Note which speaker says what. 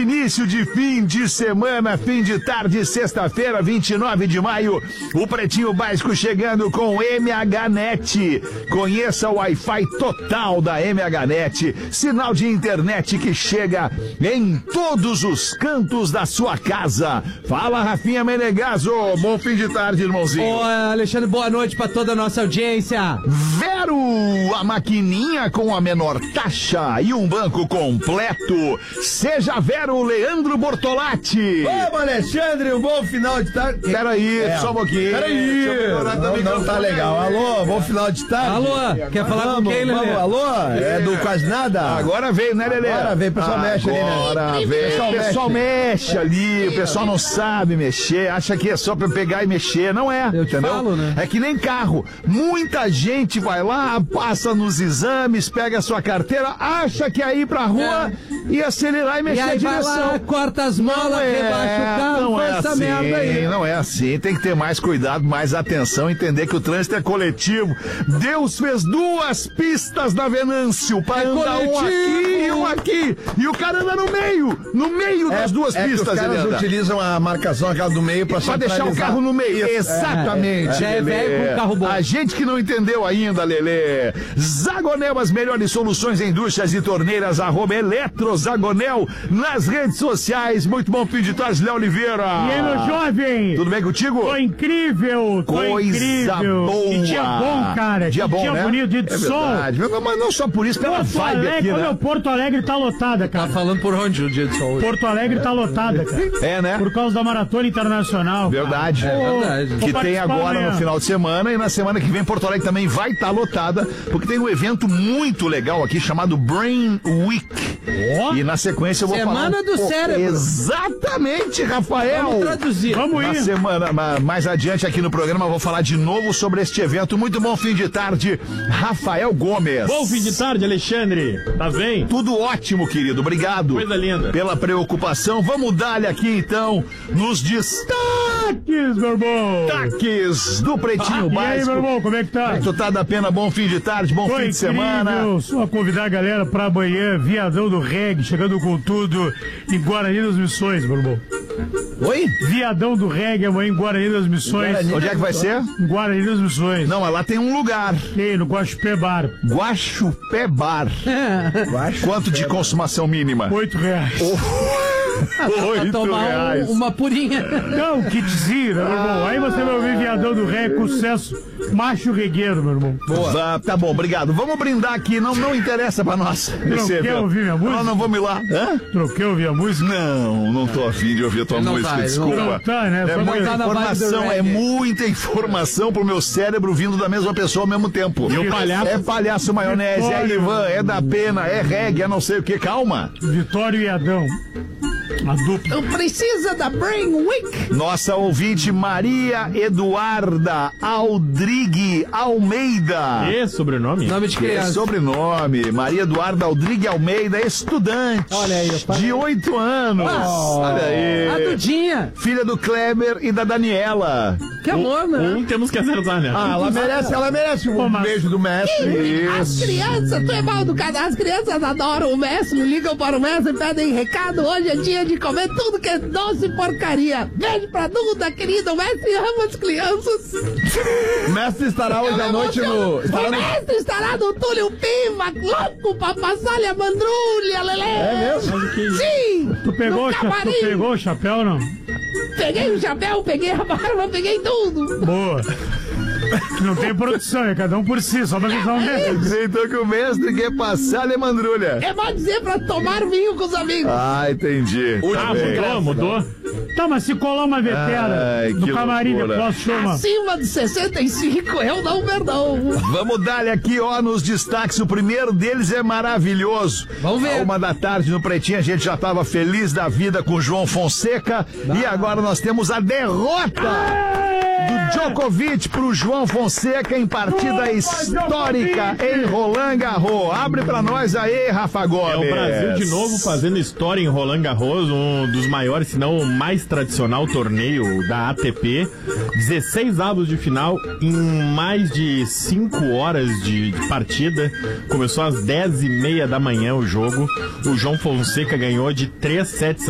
Speaker 1: Início de fim de semana, fim de tarde, sexta-feira, 29 de maio. O Pretinho Básico chegando com MHNet. Conheça o Wi-Fi total da MHNet. Sinal de internet que chega em todos os cantos da sua casa. Fala, Rafinha Menegaso. Bom fim de tarde, irmãozinho.
Speaker 2: Ô, Alexandre, boa noite pra toda a nossa audiência.
Speaker 1: Vero, a maquininha com a menor taxa e um banco completo. Seja Vero, Leandro Bortolatti.
Speaker 3: Ô, Alexandre, um bom final de tarde.
Speaker 1: Peraí, só um pouquinho.
Speaker 3: Peraí, não tá legal. Alô, bom final de tarde.
Speaker 2: Alô, quer falar com quem, Lelê?
Speaker 3: Alô, é do Quase Nada?
Speaker 1: Agora veio, né, Lelê?
Speaker 3: Agora veio, o pessoal mexe ali, né?
Speaker 1: Agora veio, o pessoal mexe ali, o pessoal não sabe mexer, acha que é só pra pegar e mexer, não é,
Speaker 2: eu te
Speaker 1: entendeu?
Speaker 2: falo, né?
Speaker 1: É que nem carro, muita gente vai lá, passa nos exames, pega a sua carteira, acha que é ir pra rua e acelerar e mexer
Speaker 2: E aí
Speaker 1: a direção.
Speaker 2: vai lá, corta as molas, rebaixa o carro,
Speaker 1: não
Speaker 2: faz
Speaker 1: é
Speaker 2: essa
Speaker 1: assim,
Speaker 2: merda aí.
Speaker 1: não é assim, tem que ter mais cuidado, mais atenção, entender que o trânsito é coletivo. Deus fez duas pistas na Venâncio para andar um aqui e um aqui, e o cara anda no meio das duas pistas.
Speaker 3: Que os caras utilizam a marcação aquela do meio pra
Speaker 1: deixar o carro no meio.
Speaker 3: Isso.
Speaker 1: Exatamente.
Speaker 2: É velho com carro bom.
Speaker 1: A gente que não entendeu ainda, Lelê. Zagonel, as melhores soluções em indústrias e torneiras, @Eletrozagonel nas redes sociais. Muito bom fim de tarde, Léo Oliveira.
Speaker 4: E aí, meu jovem?
Speaker 1: Tudo bem contigo?
Speaker 4: Tô incrível,
Speaker 1: Coisa
Speaker 4: incrível.
Speaker 1: boa.
Speaker 4: Que dia bom, cara.
Speaker 1: Dia
Speaker 4: que
Speaker 1: bom,
Speaker 4: dia
Speaker 1: né?
Speaker 4: bonito, dia de sol.
Speaker 1: Verdade. Mas não só por isso, pela vibe aqui, né?
Speaker 4: Porto Alegre tá lotada,
Speaker 2: Tá
Speaker 4: cara.
Speaker 2: falando por onde o dia de sol hoje?
Speaker 4: Porto Alegre tá lotada, cara.
Speaker 1: É, né?
Speaker 4: Por causa da Maratona Internacional.
Speaker 1: Verdade.
Speaker 4: Cara.
Speaker 2: verdade.
Speaker 4: Vou
Speaker 1: Que tem
Speaker 4: participar
Speaker 1: agora
Speaker 4: amanhã.
Speaker 1: no final de semana, e na semana que vem Porto Alegre também vai estar lotada, porque tem um evento muito legal aqui chamado Brain Week.
Speaker 4: Ó.
Speaker 1: E na sequência eu vou
Speaker 2: Semana
Speaker 1: falar
Speaker 2: do cérebro.
Speaker 1: Exatamente, Rafael.
Speaker 2: Vamos traduzir.
Speaker 4: Vamos
Speaker 1: Na
Speaker 4: ir.
Speaker 1: semana mais adiante aqui no programa eu vou falar de novo sobre este evento. Muito bom fim de tarde, Rafael Gomes.
Speaker 5: Bom fim de tarde, Alexandre. Tá bem?
Speaker 1: Tudo ótimo, querido. Obrigado.
Speaker 5: Coisa linda.
Speaker 1: Pela preocupação. Vamos dar-lhe aqui então nos
Speaker 4: Destaques, meu irmão.
Speaker 1: destaques do Pretinho
Speaker 4: E aí,
Speaker 1: Básico.
Speaker 4: meu irmão, como é que tá?
Speaker 1: Tu tá da pena, bom fim de tarde, bom
Speaker 4: Tô
Speaker 1: fim de semana.
Speaker 4: incrível. Só convidar a galera pra amanhã, Viadão do Reggae, chegando com tudo em Guarani das Missões, meu irmão.
Speaker 1: Oi?
Speaker 4: Viadão do Reggae amanhã em Guarani das Missões.
Speaker 1: Onde é que vai ser?
Speaker 4: Em Guarani das Missões.
Speaker 1: Não, mas lá tem um lugar.
Speaker 4: Tem, no Guaxupé Bar.
Speaker 1: Guaxupé Bar. Quanto de consumação mínima?
Speaker 4: R$8.
Speaker 1: R$8
Speaker 2: Tomar uma purinha.
Speaker 4: Não, um kitzinho, né, meu irmão? Aí você vai ouvir Viadão do Reggae com sucesso macho regueiro, meu irmão.
Speaker 1: Tá bom, obrigado. Vamos brindar aqui, não interessa pra nós.
Speaker 4: quer ouvir minha música?
Speaker 1: Não vamos ir lá. Hã?
Speaker 4: Troquei ouvir a música?
Speaker 1: Não tô afim de ouvir a tua
Speaker 2: Ele não
Speaker 1: música,
Speaker 2: tá, ele
Speaker 1: desculpa.
Speaker 4: Não tá, né?
Speaker 1: É
Speaker 4: Só
Speaker 1: muita
Speaker 2: tá na vibe do
Speaker 1: informação,
Speaker 2: reggae.
Speaker 1: muita informação pro meu cérebro vindo da mesma pessoa ao mesmo tempo.
Speaker 4: E o palhaço?
Speaker 1: É palhaço maionese, é Ivan, é da pena, é reggae, é não sei o que, calma.
Speaker 4: Vitório e Adão. A dupla.
Speaker 2: Não precisa da Brain Week.
Speaker 1: Nossa ouvinte Maria Eduarda Aldrigue Almeida.
Speaker 5: E sobrenome?
Speaker 2: Nome de
Speaker 1: Que
Speaker 2: criança.
Speaker 1: sobrenome, Maria Eduarda Aldrigue Almeida, estudante.
Speaker 2: Olha aí, opa.
Speaker 1: de 8 anos. Olha
Speaker 2: A
Speaker 1: aí.
Speaker 2: Dudinha.
Speaker 1: Filha do Kleber e da Daniela.
Speaker 2: Que amor, né?
Speaker 5: Temos que acertar, né?
Speaker 3: Ela merece um
Speaker 4: mas-
Speaker 3: beijo do mestre.
Speaker 6: As crianças, tu é mal educado, as crianças adoram o mestre, ligam para o mestre e pedem recado. Hoje é dia de comer tudo que é doce e porcaria. Beijo pra Duda, querida, o mestre ama as crianças.
Speaker 3: O mestre estará hoje à noite no...
Speaker 6: O mestre estará no Túlio Piva, louco pra passar-lhe a mandrulha, Lelê.
Speaker 3: É mesmo?
Speaker 6: Sim.
Speaker 4: Tu pegou o chapéu, não?
Speaker 6: Peguei o chapéu, peguei a barba, peguei tudo.
Speaker 4: Boa. Não tem produção, é cada um por si, só pra avisar um desses.
Speaker 1: Então que o mestre quer passar a mandrulha.
Speaker 6: É bom dizer pra tomar vinho com os amigos.
Speaker 1: Ah, entendi.
Speaker 5: Ah, mudou.
Speaker 4: Tá, mas se colar uma vetera
Speaker 1: Ai,
Speaker 4: no
Speaker 1: que
Speaker 4: camarim
Speaker 1: loucura.
Speaker 4: depois, chama.
Speaker 6: Acima de 65, eu não perdoo.
Speaker 1: Vamos dar-lhe aqui, ó, nos destaques. O primeiro deles é maravilhoso.
Speaker 2: Vamos ver.
Speaker 1: À 1h no Pretinho, a gente já estava feliz da vida com o João Fonseca. E agora nós temos a derrota do Djokovic pro João Fonseca em partida histórica em Roland Garros. Abre pra nós aí, Rafa Gomes.
Speaker 5: É o Brasil de novo fazendo história em Roland Garros, um dos maiores, se não o mais tradicional torneio da ATP. 16 avos de final em mais de 5 horas de partida. Começou às 10h30 da manhã o jogo. O João Fonseca ganhou de 3 sets